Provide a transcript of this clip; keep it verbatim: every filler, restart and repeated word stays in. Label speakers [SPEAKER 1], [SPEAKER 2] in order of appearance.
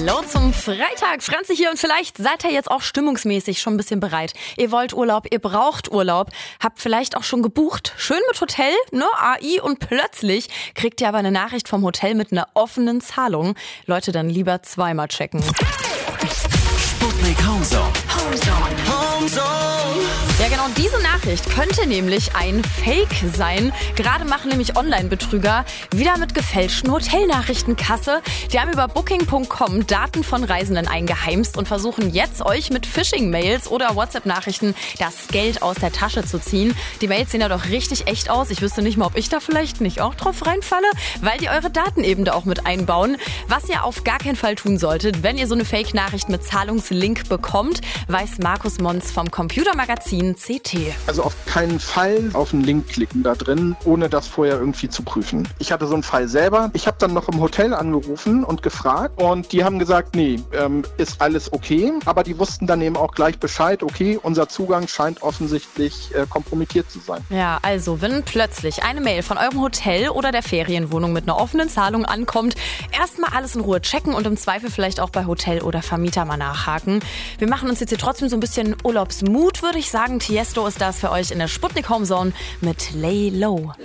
[SPEAKER 1] Hallo zum Freitag. Franzi hier und vielleicht seid ihr jetzt auch stimmungsmäßig schon ein bisschen bereit. Ihr wollt Urlaub, ihr braucht Urlaub, habt vielleicht auch schon gebucht. Schön mit Hotel, ne, A I und plötzlich kriegt ihr aber eine Nachricht vom Hotel mit einer offenen Zahlung. Leute, dann lieber zweimal checken.
[SPEAKER 2] Sputnik Homezone.
[SPEAKER 1] Homezone. Homezone. Ja genau, diese Nachricht könnte nämlich ein Fake sein. Gerade machen nämlich Online-Betrüger wieder mit gefälschten Hotelnachrichten Kasse. Die haben über Booking Punkt com Daten von Reisenden eingeheimst und versuchen jetzt euch mit Phishing-Mails oder WhatsApp-Nachrichten das Geld aus der Tasche zu ziehen. Die Mails sehen ja doch richtig echt aus. Ich wüsste nicht mal, ob ich da vielleicht nicht auch drauf reinfalle, weil die eure Daten eben da auch mit einbauen. Was ihr auf gar keinen Fall tun solltet, wenn ihr so eine Fake-Nachricht mit Zahlungslink bekommt, weiß Markus Mons vom Computermagazin C T.
[SPEAKER 3] Also auf keinen Fall auf einen Link klicken da drin, ohne das vorher irgendwie zu prüfen. Ich hatte so einen Fall selber. Ich habe dann noch im Hotel angerufen und gefragt und die haben gesagt, nee, ähm, ist alles okay. Aber die wussten dann eben auch gleich Bescheid, okay, unser Zugang scheint offensichtlich äh, kompromittiert zu sein.
[SPEAKER 1] Ja, also wenn plötzlich eine Mail von eurem Hotel oder der Ferienwohnung mit einer offenen Zahlung ankommt, erstmal alles in Ruhe checken und im Zweifel vielleicht auch bei Hotel oder Vermieter mal nachhaken. Wir machen uns jetzt hier trotzdem so ein bisschen Urlaubsmut, würde ich sagen. Tiesto ist das für euch in der Sputnik Homezone mit Lay Low.